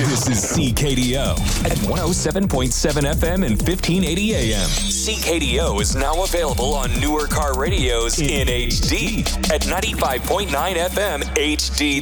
This is CKDO at 107.7 FM and 1580 AM. CKDO is now available on newer car radios in HD at 95.9 FM HD.